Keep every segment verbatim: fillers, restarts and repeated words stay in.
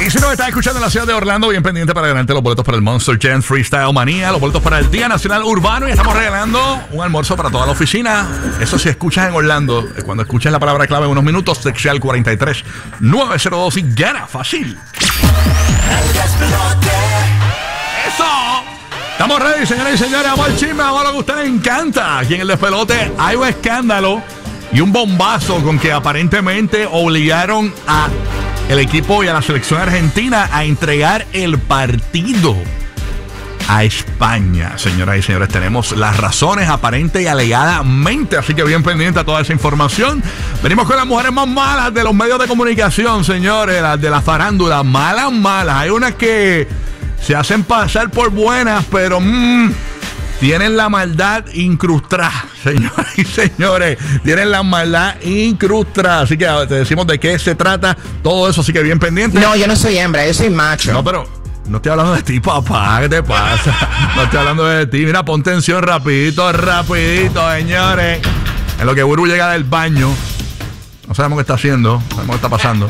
Y si nos estás escuchando en la ciudad de Orlando, bien pendiente para ganarte los boletos para el Monster Jam Freestyle Manía, los boletos para el Día Nacional Urbano, y estamos regalando un almuerzo para toda la oficina. Eso si escuchas en Orlando, cuando escuches la palabra clave en unos minutos, textea al cuatro tres nueve cero dos y gana fácil. ¡Eso! Estamos ready, señoras y señores. Vamos al chisme, vamos a lo que a usted le encanta. Aquí en el despelote hay un escándalo y un bombazo con que aparentemente obligaron a el equipo y a la selección argentina a entregar el partido a España. Señoras y señores, tenemos las razones aparente y alegadamente, así que bien pendiente a toda esa información. Venimos con las mujeres más malas de los medios de comunicación, señores, las de la farándula, malas, malas. Hay unas que se hacen pasar por buenas, pero mmm, tienen la maldad incrustada, señoras y señores. Tienen la maldad incrustada. Así que te decimos de qué se trata todo eso, así que bien pendiente. No, yo no soy hembra, yo soy macho. No, pero no estoy hablando de ti, papá. ¿Qué te pasa? No estoy hablando de ti. Mira, pon tensión rapidito, rapidito, señores. En lo que Buru llega del baño. No sabemos qué está haciendo. No sabemos qué está pasando.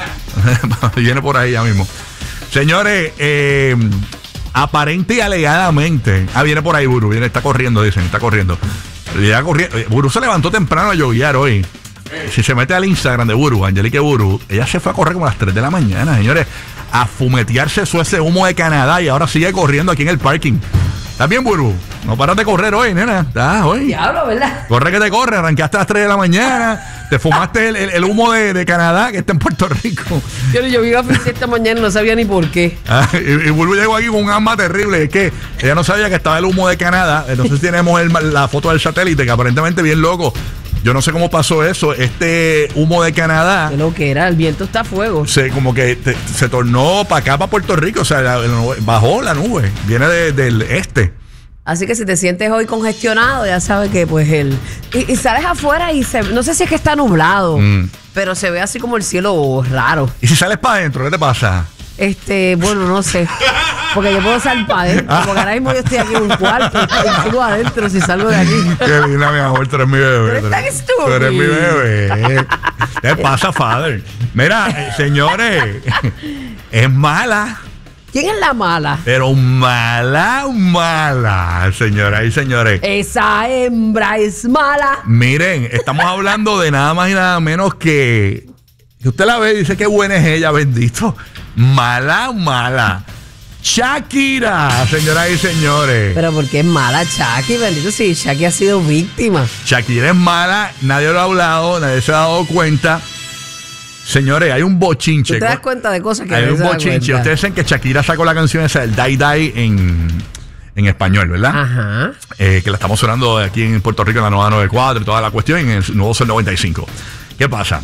Viene por ahí ya mismo. Señores, eh... aparente y alegadamente. Ah, viene por ahí Buru, viene, está corriendo, dicen, está corriendo. Ya corriendo. Buru se levantó temprano a yoguear hoy. Si se mete al Instagram de Buru, Angelique Buru, ella se fue a correr como a las tres de la mañana, señores, a fumetearse su ese humo de Canadá y ahora sigue corriendo aquí en el parking. ¿Estás bien, Buru? No paras de correr hoy, nena. ¿Estás hoy? Diablo, ¿verdad? Corre que te corre, arrancaste a las tres de la mañana, te fumaste el, el, el humo de, de Canadá que está en Puerto Rico. Yo, yo iba a hacer esta mañana y no sabía ni por qué. Ah, y, y Buru llegó aquí con un asma terrible. Es que ella no sabía que estaba el humo de Canadá. Entonces tenemos el, la foto del satélite, que aparentemente bien loco. Yo no sé cómo pasó eso. Este humo de Canadá, De lo que era, el viento está a fuego. se como que te, se tornó para acá, para Puerto Rico. O sea, la, la, bajó la nube. Viene de, del este. Así que si te sientes hoy congestionado, ya sabes que pues el... Y, y sales afuera y se, no sé si es que está nublado, mm. pero se ve así como el cielo raro. ¿Y si sales para adentro, qué te pasa? Este, bueno, no sé. Porque yo puedo salir para adentro. Porque ahora mismo yo estoy aquí en un cuarto y sigo adentro si salgo de aquí. Qué linda, mi amor, tú eres mi bebé. Tú eres tan estúpido. Tú eres mi bebé. ¿Qué pasa, father? Mira, eh, señores, es mala. ¿Quién es la mala? Pero mala, mala, señoras y señores. Esa hembra es mala. Miren, estamos hablando de nada más y nada menos que... que usted la ve y dice qué buena es ella, bendito. Mala, mala. Shakira, señoras y señores. Pero ¿por qué es mala Shakira? Bendito, si Shakira ha sido víctima. Shakira es mala, nadie lo ha hablado, nadie se ha dado cuenta. Señores, hay un bochinche. ¿Tú te das cuenta de cosas que hay no un se da bochinche. cuenta? Ustedes saben que Shakira sacó la canción esa del Die Die en, en español, ¿verdad? Ajá. Eh, que la estamos sonando aquí en Puerto Rico en la nueva noventa y cuatro y toda la cuestión, en el nuevo Sol noventa y cinco. ¿Qué pasa?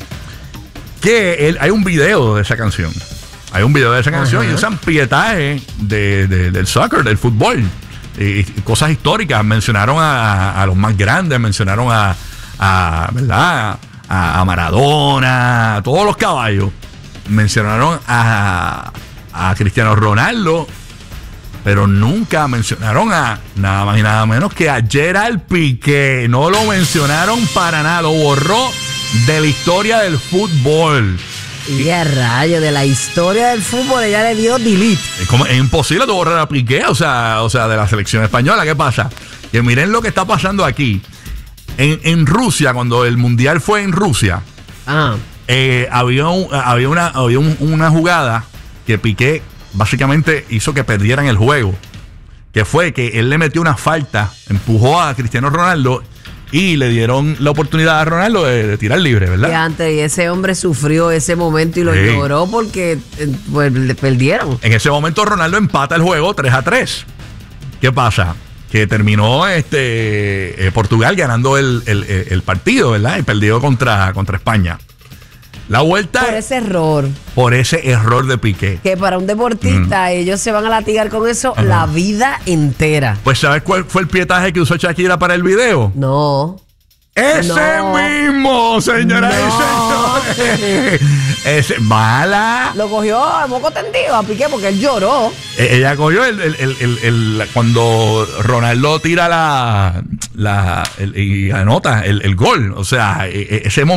Que él, hay un video de esa canción. Hay un video de esa canción. Ajá. Y usan pietaje de, de, del soccer, del fútbol. Y, y cosas históricas. Mencionaron a, a los más grandes, mencionaron a, a ¿verdad? A, a Maradona, a todos los caballos. Mencionaron a, a Cristiano Ronaldo, pero nunca mencionaron a nada más y nada menos que a Gerard Piqué. No lo mencionaron para nada, lo borró de la historia del fútbol. Y a rayo, de la historia del fútbol ella le dio delete. Es, como, es imposible de borrar a Piqué, o sea, o sea, de la selección española. ¿Qué pasa? Que miren lo que está pasando aquí. En, en Rusia, cuando el mundial fue en Rusia, ah. eh, había, un, había, una, había un, una jugada que Piqué básicamente hizo que perdieran el juego. Que fue que él le metió una falta, empujó a Cristiano Ronaldo y le dieron la oportunidad a Ronaldo de, de tirar libre, ¿verdad? Y antes, y ese hombre sufrió ese momento y lo sí. lloró porque pues, le perdieron. En ese momento Ronaldo empata el juego tres a tres. ¿Qué pasa? Que terminó este eh, Portugal ganando el, el, el partido, ¿verdad? Y perdió contra, contra España. La vuelta... Por ese error. Por ese error de Piqué. Que para un deportista, mm. ellos se van a latigar con eso uh-huh. la vida entera. Pues, ¿sabes cuál fue el pietaje que usó Shakira para el video? No. ¡Ese no. mismo, señoras no. y señores! Ese, mala. Lo cogió a moco tendido a Piqué porque él lloró. E- ella cogió el, el, el, el, el cuando Ronaldo tira la, la el, y anota el, el gol. O sea, ese momento.